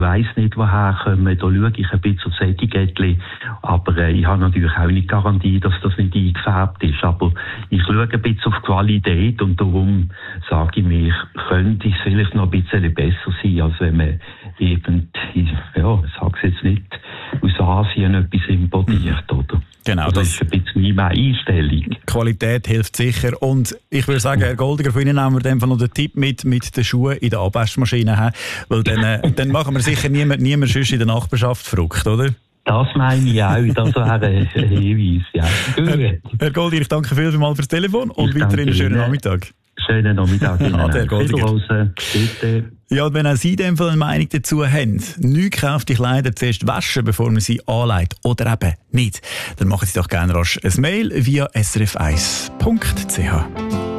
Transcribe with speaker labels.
Speaker 1: weiss nicht, woher kommen. Da schaue ich ein bisschen aufs Etikettchen. Aber ich habe natürlich auch nicht Garantie, dass das nicht eingefärbt ist. Aber ich schaue ein bisschen auf Qualität und darum sage ich mir, könnte es vielleicht noch ein bisschen besser sein, als wenn man ich sage es jetzt nicht, aus Asien etwas importiert, oder?
Speaker 2: Genau,
Speaker 1: das ist ein bisschen meine Einstellung.
Speaker 2: Qualität hilft sicher. Und ich würde sagen, Herr Goldiger, für Ihnen nehmen wir in dem Fall noch den Tipp mit den Schuhen in der Abwaschmaschine. Weil dann machen wir sicher niemand sonst in der Nachbarschaft verrückt, oder?
Speaker 1: Das meine ich auch. Das wäre ein Hinweis. Ja.
Speaker 2: Herr Goldiger, ich danke vielmals fürs Telefon und weiterhin einen schönen Nachmittag.
Speaker 1: Schönen Nachmittag.
Speaker 2: Herr Goldiger.
Speaker 1: Bitte.
Speaker 2: Ja, wenn auch Sie in dem Fall eine Meinung dazu haben, nichts leider zuerst waschen, bevor man sie anlegt, oder eben nicht, dann machen Sie doch gerne rasch ein Mail via srf1.ch.